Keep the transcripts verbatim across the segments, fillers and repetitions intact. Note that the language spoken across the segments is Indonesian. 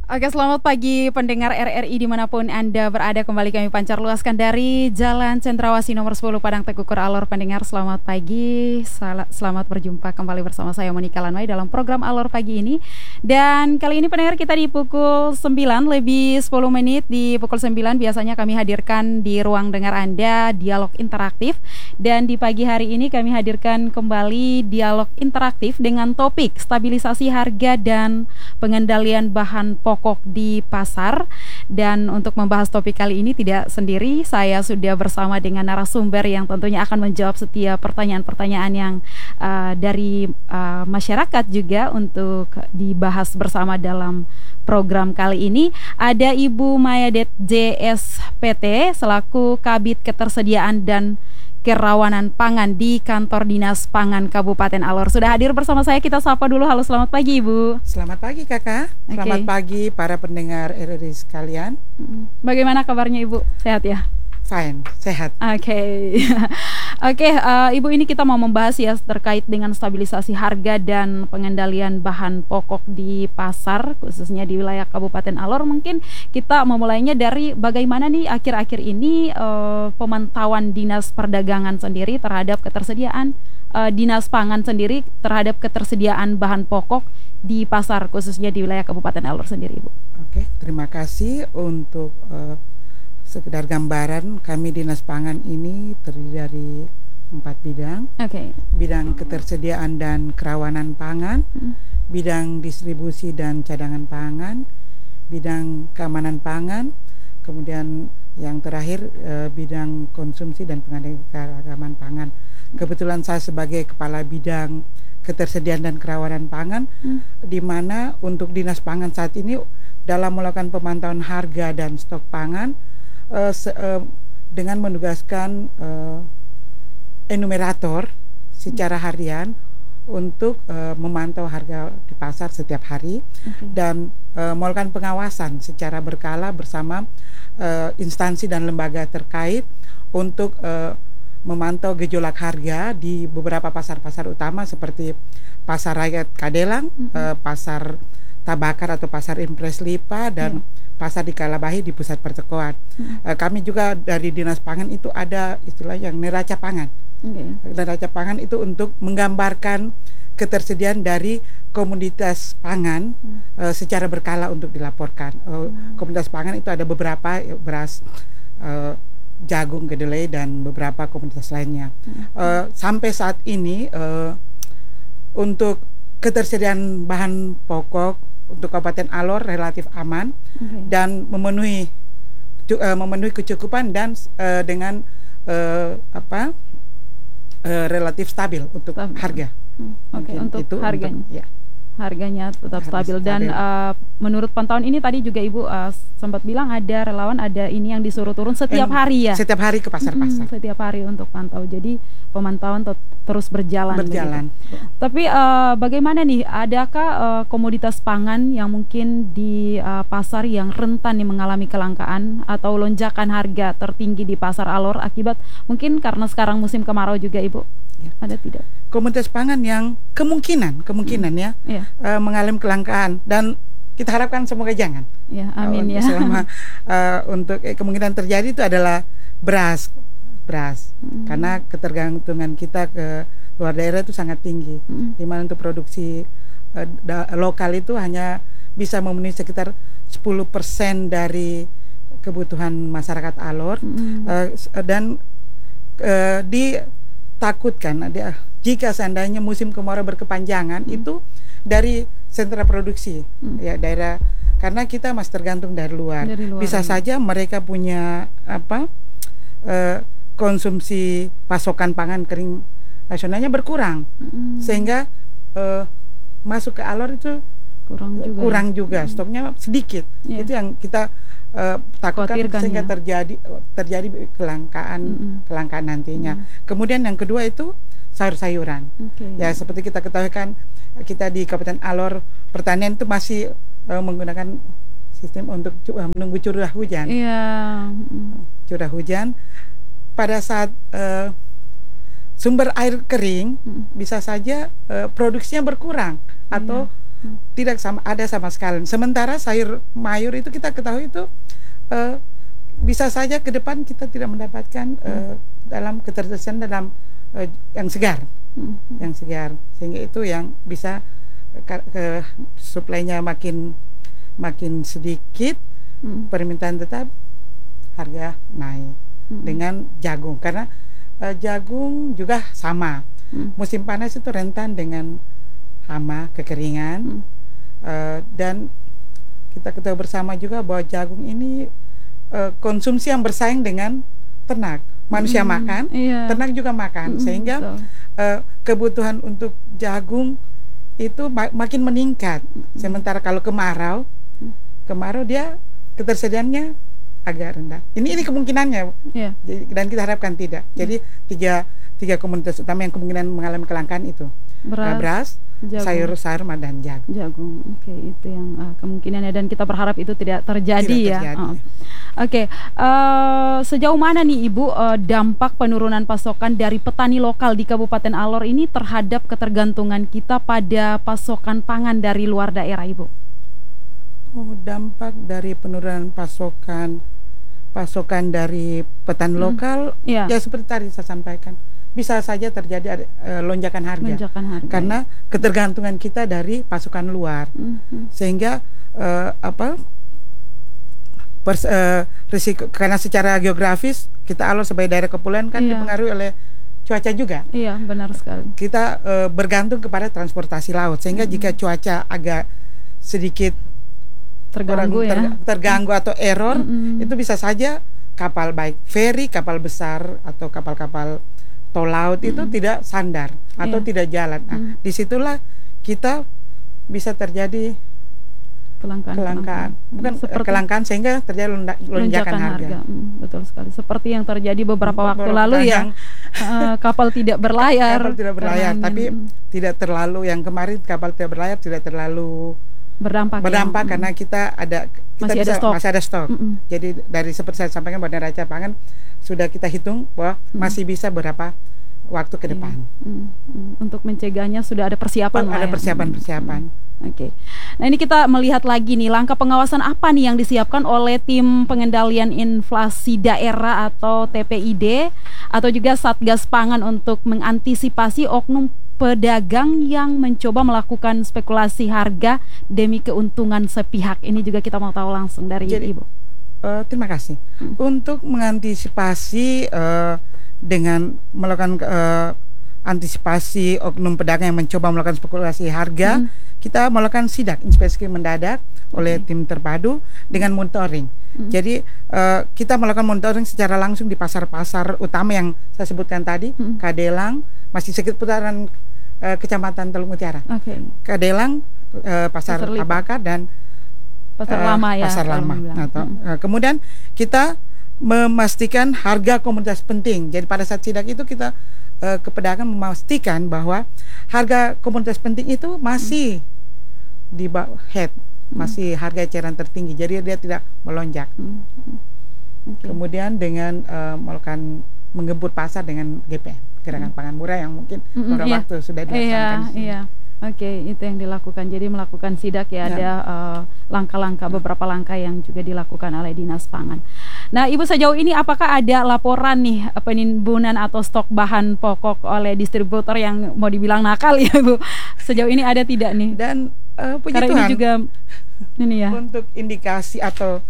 Oke, selamat pagi pendengar R R I dimanapun Anda berada. Kembali kami pancar luaskan dari Jalan Cendrawasih nomor sepuluh Padang Tegukur Alor. Pendengar selamat pagi, Sel- selamat berjumpa kembali bersama saya Monika Lanway dalam program Alor pagi ini. Dan kali ini pendengar kita di pukul sembilan lebih sepuluh menit. Di pukul sembilan biasanya kami hadirkan di ruang dengar Anda dialog interaktif. Dan di pagi hari ini kami hadirkan kembali dialog interaktif dengan topik stabilisasi harga dan pengendalian bahan pokok di pasar. Dan untuk membahas topik kali ini tidak sendiri, saya sudah bersama dengan narasumber yang tentunya akan menjawab setiap pertanyaan-pertanyaan yang uh, dari uh, masyarakat juga untuk dibahas bersama dalam program kali ini. Ada Ibu Mayadet J S P T selaku Kabid Ketersediaan dan Kerawanan Pangan di Kantor Dinas Pangan Kabupaten Alor. Sudah hadir bersama saya, kita sapa dulu. Halo, selamat pagi Ibu. Selamat pagi Kakak. Okay. Selamat pagi para pendengar R R I sekalian. Bagaimana kabarnya Ibu? Sehat ya? Fine, sehat. Oke. Okay. Oke, okay, uh, Ibu, ini kita mau membahas ya terkait dengan stabilisasi harga dan pengendalian bahan pokok di pasar, khususnya di wilayah Kabupaten Alor. Mungkin kita memulainya dari bagaimana nih akhir-akhir ini uh, pemantauan Dinas Perdagangan sendiri terhadap ketersediaan uh, Dinas Pangan sendiri terhadap ketersediaan bahan pokok di pasar, khususnya di wilayah Kabupaten Alor sendiri, Ibu. Oke, okay, terima kasih untuk uh, sekedar gambaran. Kami Dinas Pangan ini terdiri dari empat bidang. Oke. Okay. Bidang ketersediaan dan kerawanan pangan, hmm. bidang distribusi dan cadangan pangan, bidang keamanan pangan, kemudian yang terakhir eh, bidang konsumsi dan pengendalian pangan. Kebetulan saya sebagai kepala bidang ketersediaan dan kerawanan pangan, hmm. di mana untuk Dinas Pangan saat ini dalam melakukan pemantauan harga dan stok pangan Uh, se, uh, dengan menugaskan uh, enumerator secara harian untuk uh, memantau harga di pasar setiap hari, okay. dan uh, melakukan pengawasan secara berkala bersama uh, instansi dan lembaga terkait untuk uh, memantau gejolak harga di beberapa pasar-pasar utama seperti Pasar Rakyat Kadelang, mm-hmm. uh, Pasar Tabakar atau Pasar Impres Lipa, dan yeah. Pasar di Kalabahi di pusat pertokoan. Hmm. Uh, kami juga dari Dinas Pangan itu ada istilah yang neraca pangan. Okay. Neraca pangan itu untuk menggambarkan ketersediaan dari komoditas pangan hmm. uh, secara berkala untuk dilaporkan. Uh, hmm. Komoditas pangan itu ada beberapa, beras, uh, jagung, kedelai, dan beberapa komoditas lainnya. Hmm. Uh, sampai saat ini uh, untuk ketersediaan bahan pokok untuk Kabupaten Alor relatif aman, okay. dan memenuhi uh, memenuhi kecukupan dan uh, dengan uh, apa uh, relatif stabil untuk stabil. Harga. Hmm. Oke, okay. Untuk itu harganya. Untuk, ya. Harganya tetap Harga stabil. Dan uh, menurut pantauan ini tadi juga Ibu uh, sempat bilang ada relawan, ada ini yang disuruh turun setiap En, hari ya. Setiap hari ke pasar-pasar. Hmm, setiap hari untuk pantau. Jadi pemantauan ter- terus berjalan. Berjalan. Begitu. Tapi uh, bagaimana nih? Adakah uh, komoditas pangan yang mungkin di uh, pasar yang rentan nih mengalami kelangkaan atau lonjakan harga tertinggi di pasar Alor akibat mungkin karena sekarang musim kemarau juga, Ibu? Ya. Ada tidak? Komoditas pangan yang kemungkinan kemungkinan hmm. ya, ya. Uh, mengalami kelangkaan, dan kita harapkan semoga jangan. Ya, amin uh, ya. Selama uh, untuk eh, kemungkinan terjadi itu adalah beras, beras, hmm. karena ketergantungan kita ke luar daerah itu sangat tinggi. Hmm. Di mana untuk produksi uh, da- lokal itu hanya bisa memenuhi sekitar sepuluh persen dari kebutuhan masyarakat Alor, hmm. uh, dan uh, di takutkan dia jika seandainya musim kemarau berkepanjangan, hmm. itu dari sentra produksi, hmm. ya daerah, karena kita masih tergantung dari luar, dari luar bisa ini. Saja mereka punya apa uh, konsumsi pasokan pangan kering nasionalnya berkurang, hmm. sehingga uh, masuk ke Alor itu kurang juga, kurang juga hmm. stoknya sedikit, yeah. Itu yang kita Uh, takutkan sehingga ya. terjadi terjadi kelangkaan mm-hmm. kelangkaan nantinya. Mm-hmm. Kemudian yang kedua itu sayur-sayuran. Okay. Ya seperti kita ketahui kan, kita di Kabupaten Alor pertanian itu masih uh, menggunakan sistem untuk uh, menunggu curah hujan. Yeah. Mm-hmm. Curah hujan pada saat uh, sumber air kering, mm-hmm. bisa saja uh, produksinya berkurang, atau yeah. Hmm. tidak sama ada sama sekali. Sementara sayur mayur itu kita ketahui itu uh, bisa saja ke depan kita tidak mendapatkan uh, dalam ketersediaan dalam uh, yang segar, hmm. yang segar, sehingga itu yang bisa ke, ke suplainya makin makin sedikit, hmm. permintaan tetap, harga naik. Hmm. Dengan jagung, karena uh, jagung juga sama. Hmm. Musim panas itu rentan dengan hama, kekeringan, hmm. uh, dan kita ketahui bersama juga bahwa jagung ini uh, konsumsi yang bersaing dengan ternak. Manusia hmm. makan, iya. ternak juga makan, hmm, sehingga uh, kebutuhan untuk jagung itu ma- makin meningkat. Hmm. Sementara kalau kemarau, hmm. kemarau dia ketersediaannya agak rendah. Ini ini kemungkinannya, yeah. dan kita harapkan tidak. Jadi tiga tiga komunitas utama yang kemungkinan mengalami kelangkaan itu beras, beras sayur-sayur dan jagung. Jagung, oke okay, itu yang uh, kemungkinannya, dan kita berharap itu tidak terjadi, tidak ya. Uh. Oke, okay. uh, sejauh mana nih Ibu uh, dampak penurunan pasokan dari petani lokal di Kabupaten Alor ini terhadap ketergantungan kita pada pasokan pangan dari luar daerah, Ibu? Oh, dampak dari penurunan pasokan pasokan dari petani hmm. lokal, yeah. ya seperti tadi saya sampaikan, bisa saja terjadi uh, lonjakan harga, lonjakan harga karena ya. ketergantungan kita dari pasokan luar, hmm. sehingga uh, apa pers, uh, risiko, karena secara geografis kita Alor sebagai daerah kepulauan kan yeah. dipengaruhi oleh cuaca juga. Iya, benar sekali. Kita uh, bergantung kepada transportasi laut, sehingga hmm. jika cuaca agak sedikit terganggu ter, ya terganggu atau error, mm-hmm. itu bisa saja kapal baik ferry, kapal besar atau kapal-kapal tol laut mm-hmm. itu tidak sandar atau yeah. tidak jalan. Nah, mm-hmm. disitulah kita bisa terjadi kelangkaan, kelangkaan. bukan Seperti kelangkaan sehingga terjadi lonjakan, lonjakan harga. harga. Hmm, betul sekali. Seperti yang terjadi beberapa waktu beberapa lalu ya, uh, kapal tidak berlayar. Kapal tidak berlayar, karena, tapi hmm. tidak terlalu yang kemarin kapal tidak berlayar tidak terlalu berdampak berdampak ya? karena kita ada kita masih bisa, ada stok, masih ada stok. Mm-hmm. Jadi dari seperti saya sampaikan pada neraca pangan sudah kita hitung bahwa mm-hmm. masih bisa berapa waktu ke depan. Mm-hmm. Untuk mencegahnya sudah ada persiapan. Oh, ada persiapan-persiapan. Mm-hmm. Oke. Okay. Nah ini kita melihat lagi nih langkah pengawasan apa nih yang disiapkan oleh tim pengendalian inflasi daerah atau T P I D atau juga Satgas Pangan untuk mengantisipasi oknum pedagang yang mencoba melakukan spekulasi harga demi keuntungan sepihak. Ini juga kita mau tahu langsung dari Jadi, Ibu. Uh, terima kasih. Hmm. Untuk mengantisipasi uh, dengan melakukan uh, antisipasi oknum pedagang yang mencoba melakukan spekulasi harga, hmm. kita melakukan sidak inspeksi mendadak oleh hmm. tim terpadu dengan monitoring. Hmm. Jadi uh, kita melakukan monitoring secara langsung di pasar-pasar utama yang saya sebutkan tadi, hmm. Kadelang, masih sekitaran uh, Kecamatan Teluk Mutiara. Okay. Kadelang, uh, Pasar Tabaka dan Pasar uh, Lama ya. Pasar Lama. Atau, hmm. uh, kemudian kita memastikan harga komoditas penting. Jadi pada saat sidak itu kita uh, ke pedagang memastikan bahwa harga komoditas penting itu masih hmm. di bawah head, hmm. masih harga eceran tertinggi. Jadi dia tidak melonjak. Hmm. Okay. Kemudian dengan uh, melakukan menggempur pasar dengan G P M, Gerakan hmm. Pangan Murah, yang mungkin beberapa hmm, iya. waktu sudah dilaksanakan. Iya, iya. Oke, okay, itu yang dilakukan. Jadi melakukan sidak ya, ya. ada uh, langkah-langkah, beberapa langkah yang juga dilakukan oleh Dinas Pangan. Nah, Ibu, sejauh ini apakah ada laporan nih penimbunan atau stok bahan pokok oleh distributor yang mau dibilang nakal ya, Bu? Sejauh ini ada tidak nih? Dan uh, puji Karena Tuhan, ini juga ini ya. Untuk indikasi atau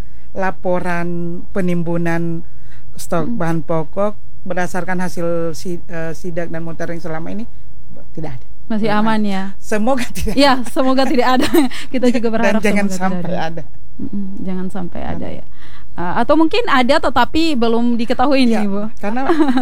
laporan penimbunan stok hmm. bahan pokok berdasarkan hasil si, uh, sidak dan monitoring selama ini tidak ada. Masih aman ya. Semoga tidak. Ya, semoga tidak ada. Kita juga berharap dan jangan sampai ada. ada. Mm-mm, jangan sampai ada, ada ya. Uh, atau mungkin ada tetapi belum diketahui ya, nih, Bu. Karena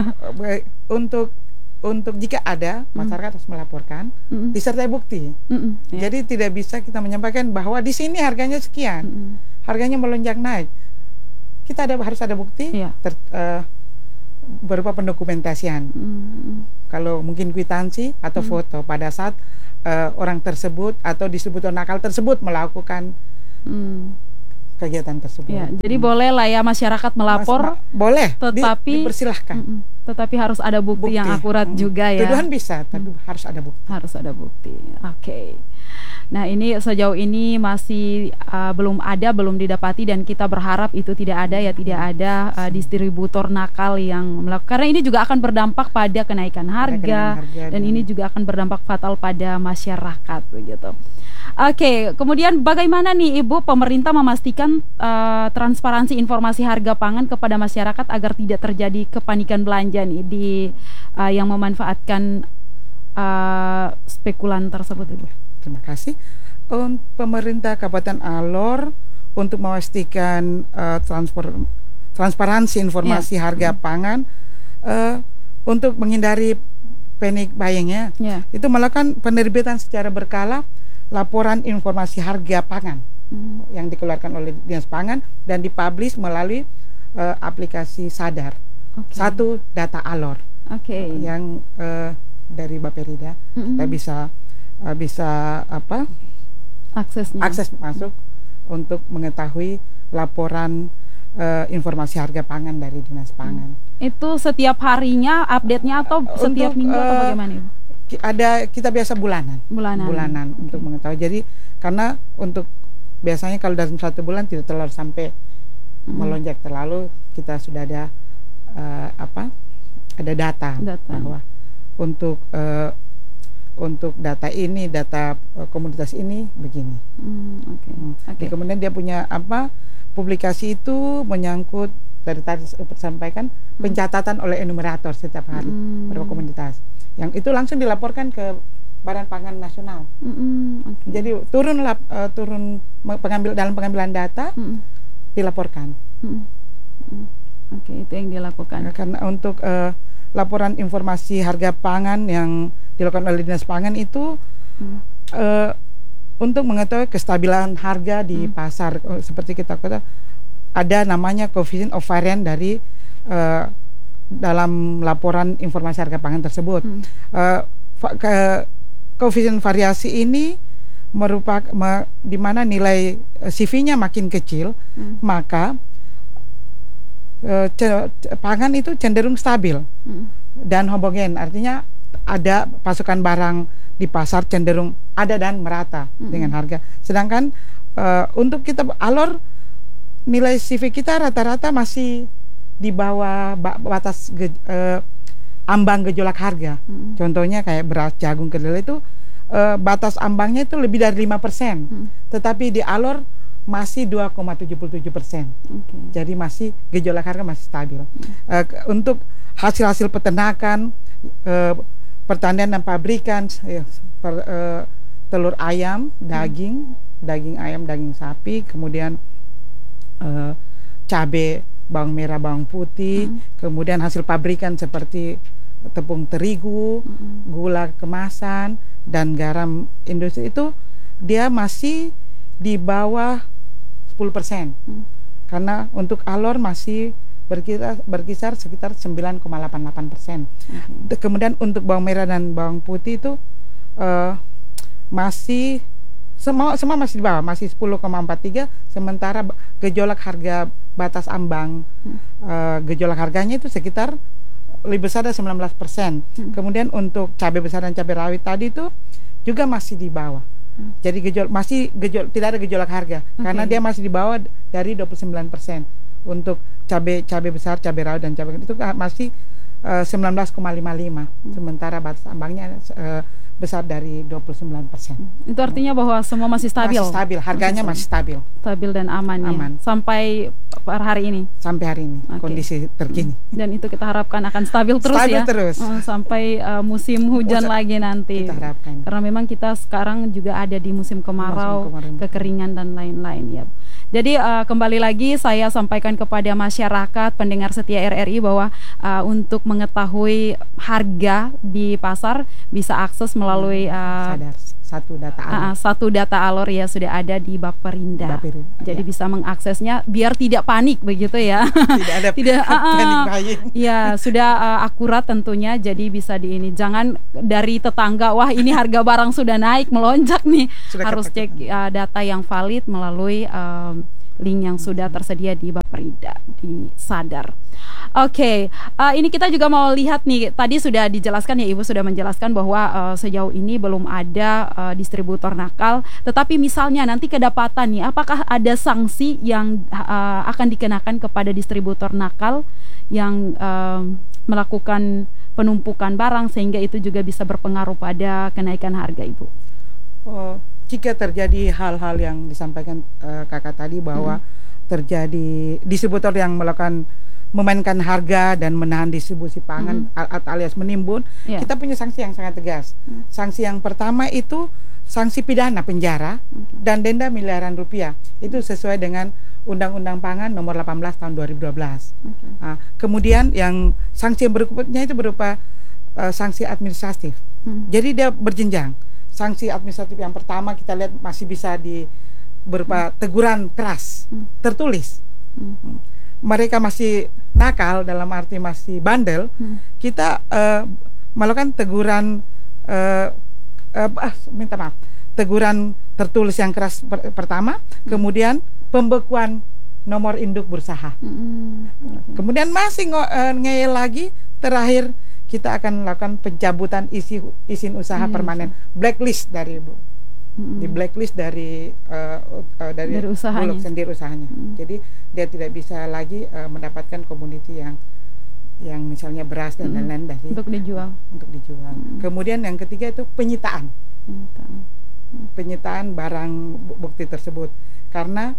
untuk untuk jika ada, masyarakat mm. harus melaporkan mm-mm. disertai bukti. Mm-mm, ya. Jadi tidak bisa kita menyampaikan bahwa di sini harganya sekian, mm-mm. harganya melonjak naik. Kita ada harus ada bukti ya. ter, uh, berupa pendokumentasian. Mm. Kalau mungkin kwitansi atau hmm. foto pada saat uh, orang tersebut atau distributor nakal tersebut melakukan hmm. kegiatan tersebut. Ya, jadi hmm. boleh lah ya masyarakat melapor. Mas, ma- boleh, tetapi di, dipersilahkan. Mm-mm, tetapi harus ada bukti, bukti yang akurat hmm. juga ya. Tuduhan bisa, tapi hmm. harus ada bukti. Harus ada bukti. Oke. Okay. Nah ini sejauh ini masih uh, belum ada, belum didapati, dan kita berharap itu tidak ada ya, tidak ada uh, distributor nakal yang melakukan, karena ini juga akan berdampak pada kenaikan harga, kenaikan harga dan, dan ini juga akan berdampak fatal pada masyarakat begitu. Oke, kemudian bagaimana nih Ibu, pemerintah memastikan uh, transparansi informasi harga pangan kepada masyarakat agar tidak terjadi kepanikan belanja nih di uh, yang memanfaatkan uh, spekulan tersebut Ibu? Terima kasih. Um, pemerintah Kabupaten Alor untuk memastikan uh, transpor, transparansi informasi yeah. harga pangan uh, untuk menghindari panic buying-nya, yeah. itu melakukan penerbitan secara berkala laporan informasi harga pangan mm. yang dikeluarkan oleh Dinas Pangan dan dipublish melalui uh, aplikasi Sadar. Okay. Satu data Alor, okay. uh, yang uh, dari Baperida mm-hmm. kita bisa Uh, bisa apa aksesnya akses masuk mm. untuk mengetahui laporan uh, informasi harga pangan dari Dinas Pangan. Mm. Itu setiap harinya update-nya atau uh, setiap untuk, minggu atau bagaimana Ibu? Ada, kita biasa bulanan. Bulanan. Bulanan okay. untuk mengetahui. Jadi karena untuk biasanya kalau dalam satu bulan tidak terlalu sampai mm. melonjak terlalu, kita sudah ada uh, apa? Ada data, data. bahwa untuk uh, untuk data ini, data uh, komunitas ini begini. Hmm, okay. Hmm. Okay. Kemudian dia punya apa? Publikasi itu menyangkut dari tadi saya sampaikan hmm. pencatatan oleh enumerator setiap hari hmm. beberapa komunitas. Yang itu langsung dilaporkan ke Badan Pangan Nasional. Hmm, okay. Jadi turun lap, uh, turun pengambil dalam pengambilan data hmm. dilaporkan. Hmm. Hmm. Oke, okay, itu yang dilakukan. Karena untuk uh, laporan informasi harga pangan yang dilakukan oleh Dinas Pangan itu hmm. uh, untuk mengetahui kestabilan harga di hmm. pasar. Uh, seperti kita kata ada namanya coefficient of variance dari uh, dalam laporan informasi harga pangan tersebut. Hmm. Uh, ke, coefficient variasi ini merupakan me, di mana nilai C V-nya makin kecil, hmm. maka uh, c- pangan itu cenderung stabil hmm. dan homogen, artinya ada pasokan barang di pasar cenderung ada dan merata mm-hmm. dengan harga. Sedangkan uh, untuk kita Alor nilai C V kita rata-rata masih di bawah batas ge, uh, ambang gejolak harga. Mm-hmm. Contohnya kayak beras, jagung, kedelai itu uh, batas ambangnya itu lebih dari lima persen. Mm-hmm. Tetapi di Alor masih dua koma tujuh tujuh persen. Okay. Jadi masih gejolak harga masih stabil. Mm-hmm. Uh, untuk hasil-hasil peternakan, uh, pertanian dan pabrikan, ya, per, uh, telur ayam, daging, hmm. daging ayam, daging sapi, kemudian uh, cabai, bawang merah, bawang putih, hmm. kemudian hasil pabrikan seperti tepung terigu, hmm. gula kemasan, dan garam industri itu dia masih di bawah sepuluh persen. Hmm. Karena untuk Alor masih berkisar, berkisar sekitar sembilan koma delapan delapan persen. Okay. Kemudian untuk bawang merah dan bawang putih itu uh, masih semua semua masih di bawah, masih sepuluh koma empat tiga, sementara gejolak harga batas ambang hmm. uh, gejolak harganya itu sekitar lebih besar dari sembilan belas persen. Hmm. Kemudian untuk cabai besar dan cabai rawit tadi itu juga masih di bawah. Hmm. Jadi gejolak masih gejol tidak ada gejolak harga, okay. karena dia masih di bawah dari dua puluh sembilan persen. Untuk cabai cabai besar, cabai rawit dan cabai itu masih uh, sembilan belas koma lima lima, hmm. sementara batas ambangnya uh, besar dari dua puluh sembilan persen. Itu artinya bahwa semua masih stabil. Masih stabil, harganya masih stabil. Stabil dan aman, aman. Ya. Sampai per hari ini. Sampai hari ini, okay. kondisi terkini. Dan itu kita harapkan akan stabil terus stabil ya. terus. Uh, sampai uh, musim hujan Musa, lagi nanti. Kita harapkan. Karena memang kita sekarang juga ada di musim kemarau, musim kekeringan dan lain-lain ya. Jadi uh, kembali lagi saya sampaikan kepada masyarakat pendengar setia R R I bahwa uh, untuk mengetahui harga di pasar bisa akses melalui uh, Sadar. Satu data Alor. Uh, satu data Alor ya sudah ada di Baperinda. Baperinda. Jadi ya. Bisa mengaksesnya biar tidak panik begitu ya. Tidak ada tidak uh, panik buying. Ya sudah uh, akurat tentunya. Jadi bisa di ini. Jangan dari tetangga, wah ini harga barang sudah naik melonjak nih. Sudah harus cek uh, data yang valid melalui um, link yang sudah tersedia di Bapperida di Sadar. Oke, okay. uh, ini kita juga mau lihat nih, tadi sudah dijelaskan ya, Ibu sudah menjelaskan bahwa uh, sejauh ini belum ada uh, distributor nakal, tetapi misalnya nanti kedapatan nih, apakah ada sanksi yang uh, akan dikenakan kepada distributor nakal yang uh, melakukan penumpukan barang sehingga itu juga bisa berpengaruh pada kenaikan harga, Ibu? Oh, jika terjadi hal-hal yang disampaikan uh, kakak tadi bahwa hmm. terjadi distributor yang melakukan memainkan harga dan menahan distribusi pangan mm. alias menimbun, yeah. kita punya sanksi yang sangat tegas. Mm. Sanksi yang pertama itu sanksi pidana penjara okay. dan denda miliaran rupiah. Itu sesuai dengan Undang-Undang Pangan nomor delapan belas tahun dua ribu dua belas. Okay. Nah, kemudian yang sanksi yang berikutnya itu berupa uh, sanksi administratif. Mm. Jadi dia berjenjang. Sanksi administratif yang pertama kita lihat masih bisa di berupa mm. teguran keras, mm. tertulis. Mm. Mereka masih nakal dalam arti masih bandel, hmm. kita uh, melakukan teguran uh, uh, minta maaf teguran tertulis yang keras per pertama, hmm. kemudian pembekuan nomor induk berusaha, hmm. okay. kemudian masih uh, ngeyel lagi, terakhir kita akan melakukan pencabutan isi izin usaha hmm. permanen, blacklist dari Bu. Hmm. Di blacklist dari uh, uh, dari, dari usahanya. sendiri usahanya. Hmm. Jadi dia tidak bisa lagi uh, mendapatkan komoditi yang yang misalnya beras dan lain-lain hmm. dari untuk dijual. Untuk dijual. Hmm. Kemudian yang ketiga itu penyitaan. Penyitaan. Hmm. Penyitaan barang bukti tersebut. Karena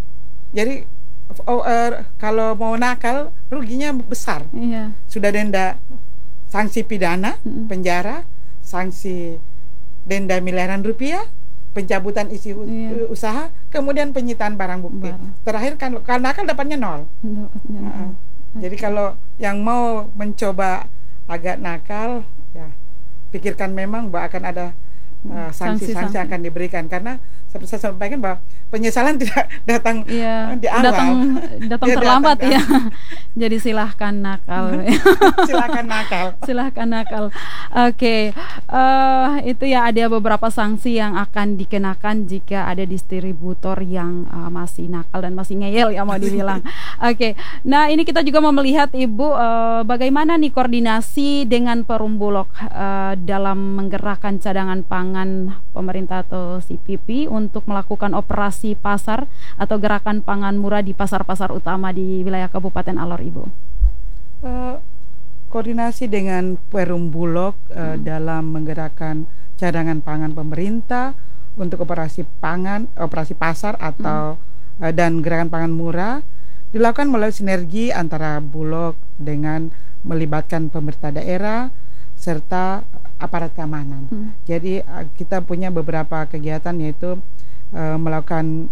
jadi oh, uh, kalau mau nakal ruginya besar. Iya. Sudah denda sanksi pidana, hmm. penjara, sanksi denda miliaran rupiah, pencabutan isi iya. usaha, kemudian penyitaan barang bukti. Barang. Terakhir kan karena nakal dapatnya nol. Dapatnya nol. Uh, okay. Jadi kalau yang mau mencoba agak nakal, ya pikirkan memang bahwa akan ada uh, sanksi-sanksi uh, akan diberikan, karena seperti saya sampaikan bahwa penyesalan tidak datang iya, di awal, datang datang terlambat datang, ya. Jadi silahkan nakal. silahkan nakal. Silahkan nakal. Oke, okay. uh, itu ya ada beberapa sanksi yang akan dikenakan jika ada distributor yang uh, masih nakal dan masih ngeyel ya mau dibilang. Oke, okay. Nah ini kita juga mau melihat Ibu uh, bagaimana nih koordinasi dengan Perum Bulog uh, dalam menggerakkan cadangan pangan pemerintah atau C P P untuk melakukan operasi pasar atau gerakan pangan murah di pasar-pasar utama di wilayah Kabupaten Alor, Ibu. Uh, koordinasi dengan Perum Bulog uh, hmm. dalam menggerakkan cadangan pangan pemerintah untuk operasi pangan, operasi pasar atau hmm. uh, dan gerakan pangan murah dilakukan melalui sinergi antara Bulog dengan melibatkan pemerintah daerah serta aparat keamanan. Hmm. Jadi uh, kita punya beberapa kegiatan yaitu uh, melakukan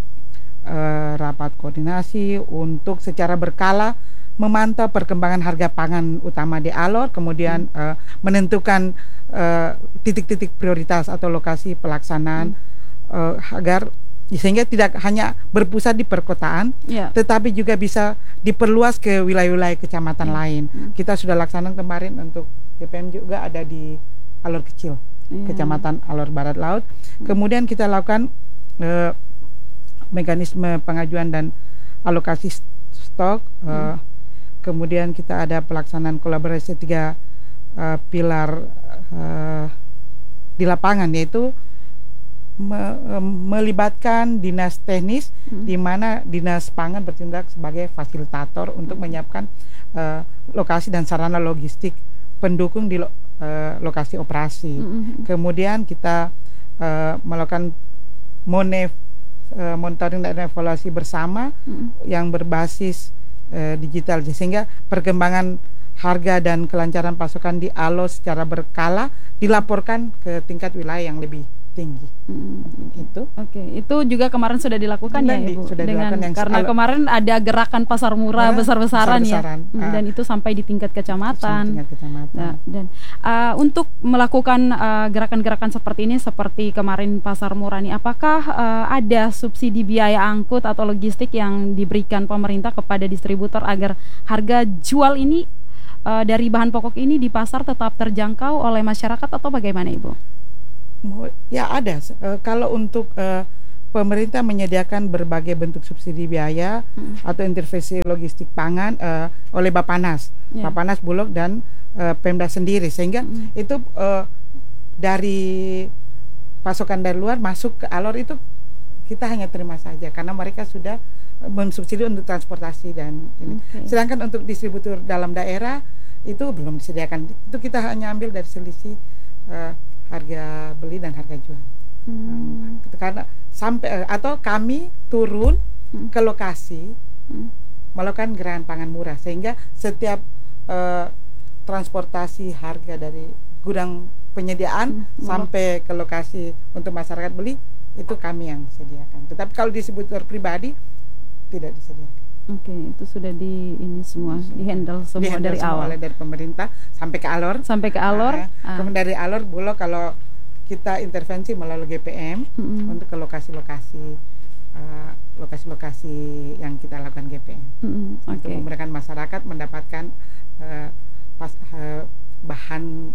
uh, rapat koordinasi untuk secara berkala memantau perkembangan harga pangan utama di Alor, kemudian hmm. uh, menentukan titik-titik uh, prioritas atau lokasi pelaksanaan hmm. uh, agar sehingga tidak hanya berpusat di perkotaan, yeah. tetapi juga bisa diperluas ke wilayah-wilayah kecamatan yeah. lain. Hmm. Kita sudah laksanakan kemarin untuk G P M juga ada di Alor Kecil, yeah. Kecamatan Alor Barat Laut. Hmm. Kemudian kita lakukan uh, mekanisme pengajuan dan alokasi stok. Uh, hmm. Kemudian kita ada pelaksanaan kolaborasi tiga uh, pilar uh, di lapangan, yaitu me, uh, melibatkan dinas teknis, hmm. di mana dinas pangan bertindak sebagai fasilitator untuk hmm. menyiapkan uh, lokasi dan sarana logistik pendukung di lo, uh, lokasi operasi. Hmm. Kemudian kita uh, melakukan monef, uh, monitoring dan evaluasi bersama hmm. yang berbasis Uh, digital, sehingga perkembangan harga dan kelancaran pasokan di Alor secara berkala dilaporkan ke tingkat wilayah yang lebih tinggi. Hmm. Itu. Oke, okay. Itu juga kemarin sudah dilakukan dan ya, Ibu. Sudah dengan dilakukan yang karena Alor, kemarin ada gerakan pasar murah besar-besaran besar ya, uh, dan itu sampai di tingkat kecamatan. Tingkat kecamatan. Nah, dan uh, untuk melakukan uh, gerakan-gerakan seperti ini, seperti kemarin pasar murah nih, apakah uh, ada subsidi biaya angkut atau logistik yang diberikan pemerintah kepada distributor agar harga jual ini uh, dari bahan pokok ini di pasar tetap terjangkau oleh masyarakat atau bagaimana, Ibu? Ya ada. Uh, kalau untuk uh, pemerintah menyediakan berbagai bentuk subsidi biaya hmm. atau intervensi logistik pangan uh, oleh Bappenas, yeah. Bappenas, Bulog dan uh, Pemda sendiri, sehingga hmm. itu uh, dari pasokan dari luar masuk ke Alor itu kita hanya terima saja karena mereka sudah mensubsidi untuk transportasi dan ini. Okay. Sedangkan untuk distributor dalam daerah itu belum disediakan. Itu kita hanya ambil dari selisih uh, harga beli dan harga jual. Hmm. Um, karena sampai uh, atau kami turun hmm. ke lokasi hmm. melakukan gerakan pangan murah, sehingga setiap uh, transportasi harga dari gudang penyediaan hmm. sampai ke lokasi untuk masyarakat beli itu kami yang sediakan. Tetapi kalau distributor pribadi tidak disediakan. Oke, okay, itu sudah di ini semua di handle semua di handle dari semua awal oleh dari pemerintah sampai ke Alor. Sampai ke Alor. Nah, ah. Kemudian dari Alor Bulog kalau kita intervensi melalui G P M mm-hmm. untuk ke lokasi-lokasi uh, lokasi-lokasi yang kita lakukan G P M. Mm-hmm. Okay. Untuk memberikan masyarakat mendapatkan uh, pas, uh, bahan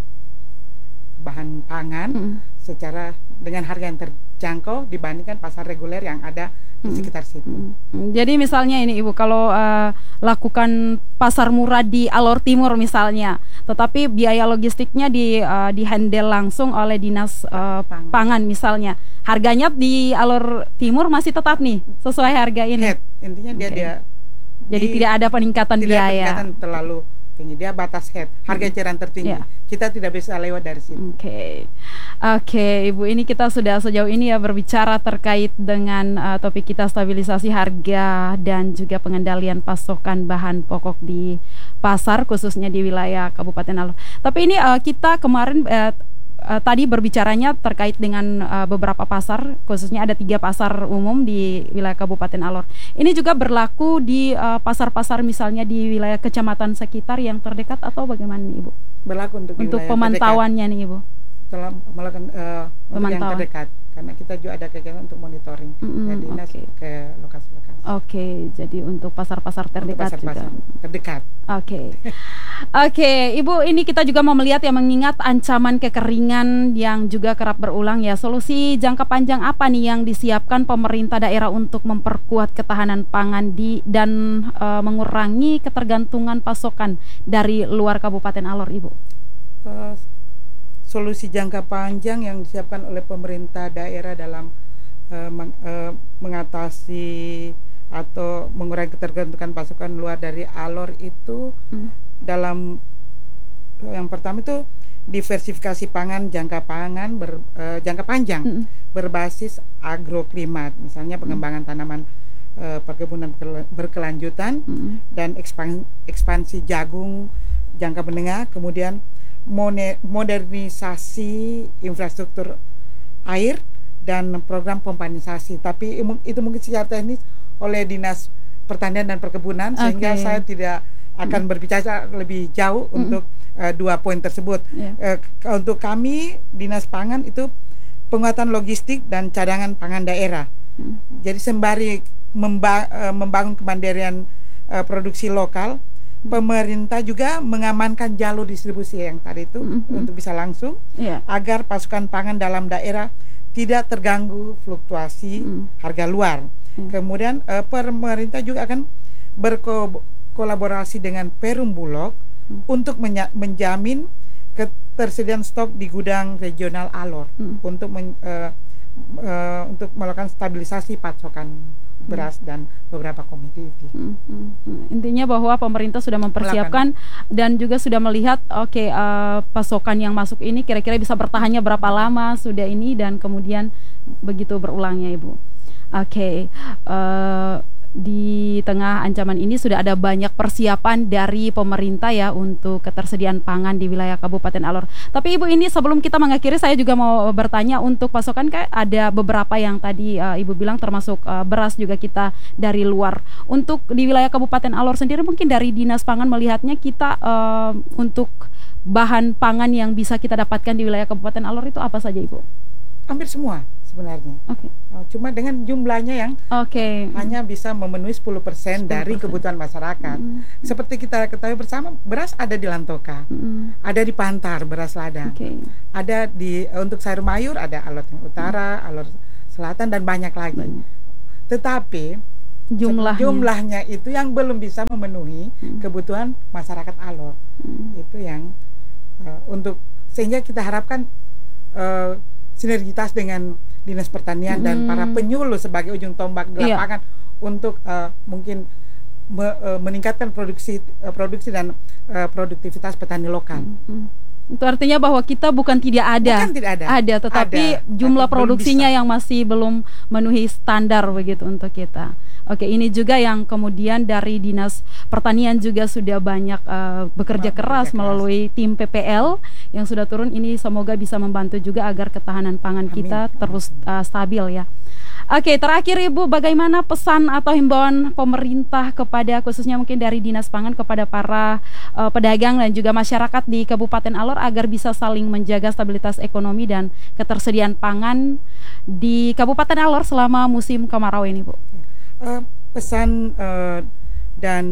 bahan pangan mm-hmm. secara dengan harga yang terjangkau dibandingkan pasar reguler yang ada di hmm. sekitar situ. Hmm. Jadi misalnya ini Ibu, kalau uh, lakukan pasar murah di Alor Timur misalnya, tetapi biaya logistiknya di uh, di handle langsung oleh dinas uh, pangan. pangan misalnya, harganya di Alor Timur masih tetap nih sesuai harga ini. Head. Intinya dia okay. dia. Jadi di, tidak ada peningkatan tidak biaya. Tidak peningkatan terlalu tinggi, dia batas head, harga hmm. eceran tertinggi. Yeah. Kita tidak bisa lewat dari situ. Oke, okay. oke, okay, Ibu, ini kita sudah sejauh ini ya berbicara terkait dengan uh, topik kita stabilisasi harga dan juga pengendalian pasokan bahan pokok di pasar khususnya di wilayah Kabupaten Alor. Tapi ini uh, kita kemarin uh, Uh, tadi berbicaranya terkait dengan uh, beberapa pasar, khususnya ada tiga pasar umum di wilayah Kabupaten Alor. Ini juga berlaku di uh, pasar-pasar misalnya di wilayah kecamatan sekitar yang terdekat atau bagaimana nih, Ibu? Berlaku untuk, untuk pemantauannya terdekat. Nih Ibu. Telah melakukan uh, untuk yang terdekat, karena kita juga ada kegiatan untuk monitoring mm-hmm, dari dinas okay. ke lokasi-lokasi. Oke, okay, jadi untuk pasar-pasar terdekat untuk pasar-pasar juga. terdekat. Oke, okay. Oke, okay, Ibu, ini kita juga mau melihat ya, mengingat ancaman kekeringan yang juga kerap berulang ya. Solusi jangka panjang apa nih yang disiapkan pemerintah daerah untuk memperkuat ketahanan pangan di dan uh, mengurangi ketergantungan pasokan dari luar Kabupaten Alor, Ibu? Uh, Solusi jangka panjang yang disiapkan oleh pemerintah daerah dalam uh, meng, uh, mengatasi atau mengurangi ketergantungan pasokan luar dari Alor itu hmm. dalam yang pertama itu diversifikasi pangan jangka pangan ber, uh, jangka panjang hmm. berbasis agroklimat, misalnya pengembangan hmm. tanaman uh, perkebunan berkelanjutan hmm. dan ekspansi, ekspansi jagung jangka menengah, kemudian modernisasi infrastruktur air dan program pompanisasi. Tapi itu mungkin secara teknis oleh Dinas Pertanian dan Perkebunan, okay. sehingga saya tidak akan mm. berbicara lebih jauh mm. untuk uh, dua poin tersebut. Yeah. Uh, untuk kami Dinas Pangan itu penguatan logistik dan cadangan pangan daerah. Mm. Jadi sembari memba- uh, membangun kemandirian uh, produksi lokal, pemerintah juga mengamankan jalur distribusi yang tadi itu mm-hmm. untuk bisa langsung yeah. agar pasukan pangan dalam daerah tidak terganggu fluktuasi mm. harga luar. Mm. Kemudian uh, pemerintah juga akan berkolaborasi dengan Perum Bulog mm. untuk menya- menjamin ketersediaan stok di gudang regional Alor mm. untuk men- uh, uh, untuk melakukan stabilisasi pasokan beras dan beberapa komoditi. Hmm, hmm, hmm. Intinya bahwa pemerintah sudah mempersiapkan Melakan. dan juga sudah melihat oke okay, uh, pasokan yang masuk ini kira-kira bisa bertahannya berapa lama sudah ini, dan kemudian begitu berulangnya, Ibu. Oke, okay. uh, di tengah ancaman ini sudah ada banyak persiapan dari pemerintah ya untuk ketersediaan pangan di wilayah Kabupaten Alor. Tapi Ibu, ini sebelum kita mengakhiri saya juga mau bertanya untuk pasokan, kayak ada beberapa yang tadi uh, Ibu bilang termasuk uh, beras juga kita dari luar. Untuk di wilayah Kabupaten Alor sendiri mungkin dari Dinas Pangan melihatnya kita uh, untuk bahan pangan yang bisa kita dapatkan di wilayah Kabupaten Alor itu apa saja, Ibu? Hampir semua sebenarnya. Okay. Cuma dengan jumlahnya yang okay. hanya bisa memenuhi sepuluh persen dari kebutuhan masyarakat. Mm. Seperti kita ketahui bersama, beras ada di Lantoka, mm. ada di Pantar, beras lada. Okay. Ada di untuk sayur mayur ada Alor Tengah Utara, mm. Alor Selatan dan banyak lagi. Banyak. Tetapi Jumlahnya. jumlahnya itu yang belum bisa memenuhi hmm. kebutuhan masyarakat Alor. Hmm. Itu yang uh, untuk sehingga kita harapkan uh, sinergitas dengan Dinas Pertanian hmm. dan para penyuluh sebagai ujung tombak di lapangan yeah. untuk uh, mungkin me, uh, meningkatkan produksi uh, produksi dan uh, produktivitas petani lokal. Hmm. Itu artinya bahwa kita bukan tidak ada, bukan tidak ada, ada, tetapi ada, jumlah tapi produksinya yang masih belum memenuhi standar begitu untuk kita. Oke, ini juga yang kemudian dari Dinas Pertanian juga sudah banyak uh, bekerja keras melalui tim P P L yang sudah turun. Ini semoga bisa membantu juga agar ketahanan pangan Amin. kita terus uh, stabil ya. Oke, terakhir Ibu, bagaimana pesan atau himbauan pemerintah kepada khususnya mungkin dari Dinas Pangan kepada para uh, pedagang dan juga masyarakat di Kabupaten Alor agar bisa saling menjaga stabilitas ekonomi dan ketersediaan pangan di Kabupaten Alor selama musim kemarau ini, Bu? Uh, pesan uh, dan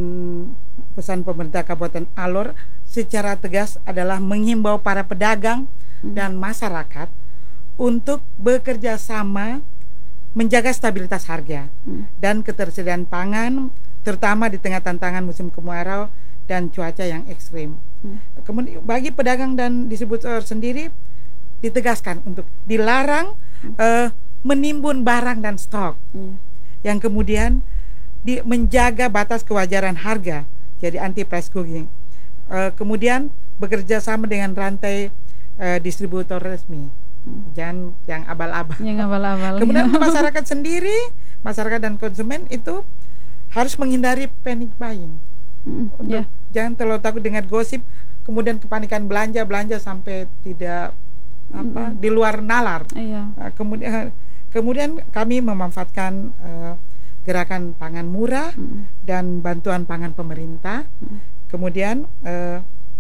pesan pemerintah Kabupaten Alor secara tegas adalah menghimbau para pedagang hmm. dan masyarakat untuk bekerja sama menjaga stabilitas harga hmm. dan ketersediaan pangan, terutama di tengah tantangan musim kemarau dan cuaca yang ekstrim. Hmm. Kemudian bagi pedagang dan distributor sendiri ditegaskan untuk dilarang hmm. uh, menimbun barang dan stok. Hmm. Yang kemudian di, menjaga batas kewajaran harga, jadi anti price gouging. Uh, kemudian bekerja sama dengan rantai uh, distributor resmi, hmm. jangan yang abal-abal. Yang abal-abal. Kemudian untuk masyarakat sendiri, masyarakat dan konsumen itu harus menghindari panic buying. Hmm, untuk yeah. jangan terlalu takut dengan gosip, kemudian kepanikan belanja belanja sampai tidak apa hmm. di luar nalar. Yeah. Uh, kemudian Kemudian kami memanfaatkan uh, gerakan pangan murah hmm. dan bantuan pangan pemerintah. Hmm. Kemudian uh,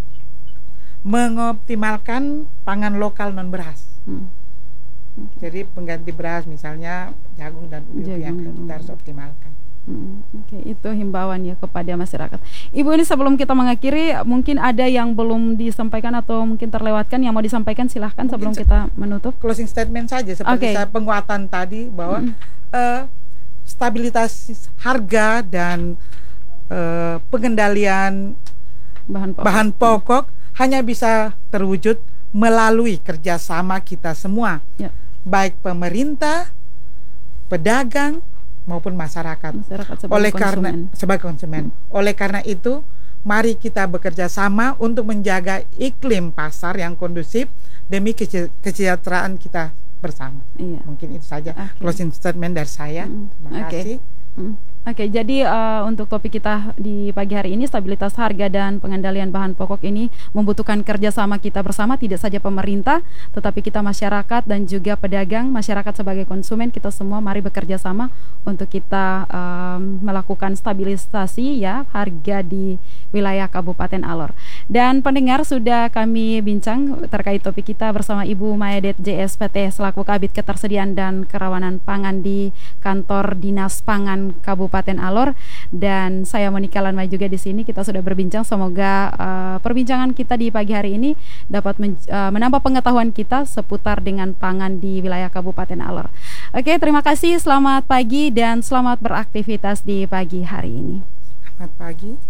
mengoptimalkan pangan lokal non beras. Hmm. Okay. Jadi pengganti beras misalnya jagung dan ubi yang kita harus optimalkan. Hmm, Oke, okay. Itu himbauan ya kepada masyarakat. Ibu, ini sebelum kita mengakhiri, mungkin ada yang belum disampaikan atau mungkin terlewatkan yang mau disampaikan, silahkan mungkin sebelum kita menutup. Closing statement saja seperti okay. saya penguatan tadi bahwa hmm. uh, stabilitas harga dan uh, pengendalian bahan pokok, bahan pokok hmm. hanya bisa terwujud melalui kerjasama kita semua, ya. baik pemerintah, pedagang maupun masyarakat, masyarakat sebagai oleh konsumen. karena sebagai konsumen. Hmm. Oleh karena itu, mari kita bekerja sama untuk menjaga iklim pasar yang kondusif demi kesejahteraan kita bersama. Iya. Mungkin itu saja okay. closing statement dari saya. Hmm. Terima okay. kasih. Hmm. Oke, okay, jadi uh, untuk topik kita di pagi hari ini, stabilitas harga dan pengendalian bahan pokok ini membutuhkan kerjasama kita bersama, tidak saja pemerintah, tetapi kita masyarakat dan juga pedagang, masyarakat sebagai konsumen, kita semua mari bekerja sama untuk kita um, melakukan stabilisasi ya harga di wilayah Kabupaten Alor. Dan pendengar, sudah kami bincang terkait topik kita bersama Ibu Mayadet J S P T selaku Kabid Ketersediaan dan Kerawanan Pangan di Kantor Dinas Pangan Kabupaten Alor, dan saya Monika Lanmai juga di sini. Kita sudah berbincang, semoga uh, perbincangan kita di pagi hari ini dapat men, uh, menambah pengetahuan kita seputar dengan pangan di wilayah Kabupaten Alor. Oke, terima kasih, selamat pagi dan selamat beraktivitas di pagi hari ini. Selamat pagi.